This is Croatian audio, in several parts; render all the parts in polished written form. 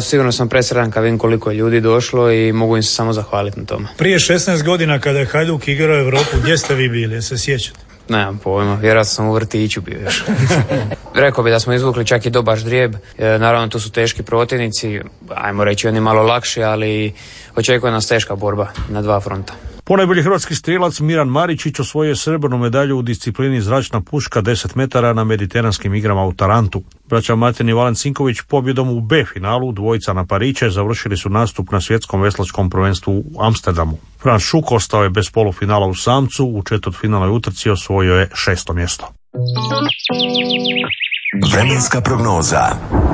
sigurno sam presretan kad vidim koliko je ljudi došlo i mogu im se samo zahvaliti na tome. Prije 16 godina kada je Hajduk igrao Europu, gdje ste vi bili, se sjećate? Nemam pojma, vjerojatno sam u vrtiću bio još. Rekao bi da smo izvukli čak i dobar ždrijeb. Naravno, tu su teški protivnici, ajmo reći oni malo lakši, ali očekuje nas teška borba na dva fronta. Ponajbolji hrvatski strijelac Miran Maričić osvojio je srebrnu medalju u disciplini zračna puška 10 metara na mediteranskim igrama u Tarantu. Braća Martin i Valen Cinković pobjedom u B finalu dvojica na pariće završili su nastup na svjetskom veslačkom prvenstvu u Amsterdamu. Franz Šuk ostao je bez polufinala u samcu, u četvrtfinalnoj utrci osvojio je 6. mjesto. Vremenska prognoza.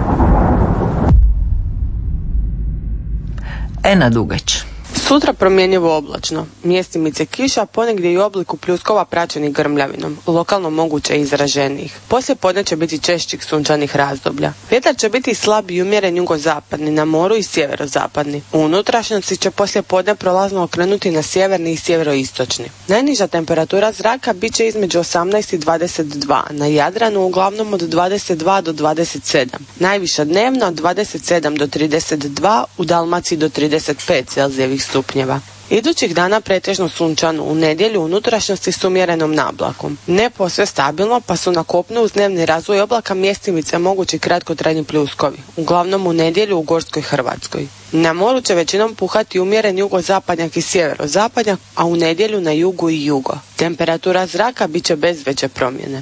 Ena Dugać. Sutra promjenjivo oblačno, mjestimice kiša, ponegdje i u obliku pljuskova praćenih grmljavinom, lokalno moguće izraženijih. Poslije podne će biti češćih sunčanih razdoblja. Vjetar će biti slab i umjeren jugozapadni, na moru i sjeverozapadni. U unutrašnjosti će poslije podne prolazno okrenuti na sjeverni i sjeveroistočni. Najniža temperatura zraka bit će između 18 i 22, na Jadranu uglavnom od 22 do 27. Najviša dnevno od 27 do 32, u Dalmaciji do 35 Celzijevih stupnjeva. Idućih dana pretežno sunčano, u nedjelju unutrašnjosti s umjerenom nablakom. Ne posve stabilno, pa su na kopnu uz dnevni razvoj oblaka mjestimice mogući kratkotrajni pljuskovi, uglavnom u nedjelju u Gorskoj Hrvatskoj. Na moru će većinom puhati umjeren jugozapadnjak i sjeverozapadnjak, a u nedjelju na jugu i jugo. Temperatura zraka bit će bez veće promjene.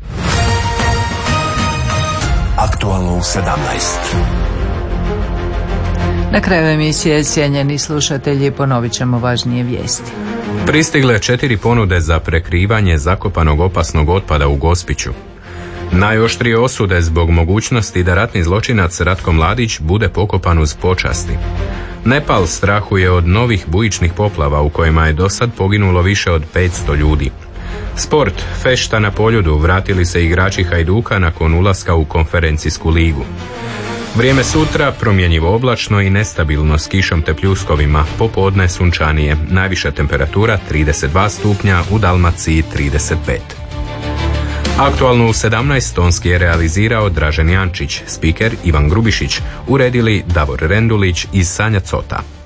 Aktualno u 17. Na kraju emisije, cijenjeni slušatelji, ponovit ćemo važnije vijesti. Pristigle 4 ponude za prekrivanje zakopanog opasnog otpada u Gospiću. Najoštrije osude zbog mogućnosti da ratni zločinac Ratko Mladić bude pokopan uz počasti. Nepal strahuje od novih bujičnih poplava u kojima je dosad poginulo više od 500 ljudi. Sport, fešta na Poljudu, vratili se igrači Hajduka nakon ulaska u konferencijsku ligu. Vrijeme sutra promjenjivo oblačno i nestabilno s kišom te pljuskovima, popodne sunčanije, najviša temperatura 32 stupnja, u Dalmaciji 35. Aktualno u 17 tonski je realizirao Dražen Jančić, spiker Ivan Grubišić, uredili Davor Rendulić i Sanja Cota.